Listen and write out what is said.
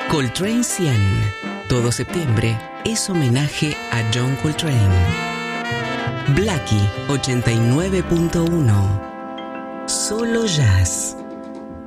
Coltrane 100. Todo septiembre es homenaje a John Coltrane. Blackie 89.1. Solo jazz.